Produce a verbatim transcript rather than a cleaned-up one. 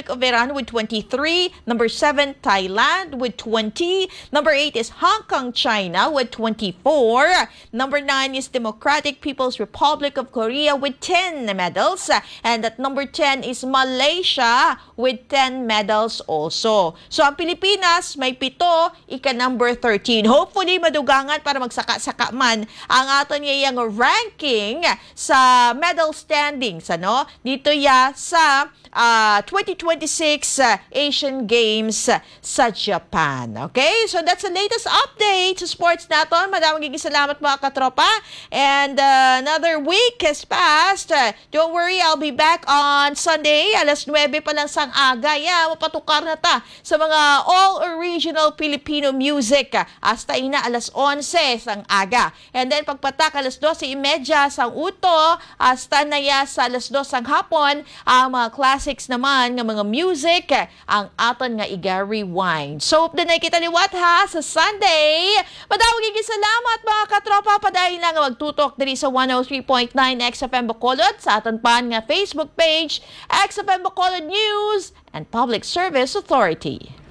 Republic of Iran with twenty-three. Number seven, Thailand with twenty. Number eight is Hong Kong, China with twenty-four. Number nine is Democratic People's Republic of Korea with ten medals. And at number ten is Malaysia with ten medals also. So ang Pilipinas may pito, ika number thirteen. Hopefully madugangan para magsaka-saka man ang aton ngayang ranking sa medal standings, ano? Dito ya sa uh, twenty twenty-six uh, Asian Games uh, sa Japan. Okay? So that's the latest update sa sports natin. Madaming giging salamat mga katropa. And uh, another week has passed. Uh, don't worry, I'll be back on Sunday. Alas nuwebe pa lang sang aga. Yeah, mapatukar na ta sa mga all-original Filipino music. Hasta ina alas onse sang aga. And then pagpatak alas dose imedya sang uto, hasta na ya sa alas dos sang hapon, ang mga classics naman ng mga music, ang aton nga iga-rewind. So, updanay kita liwat ha sa Sunday. Madawag giging salamat mga katropa. Padayon lang magtutok diri sa one oh three point nine X F M Bacolod sa aton pan nga Facebook page, X F M Bacolod News and Public Service Authority.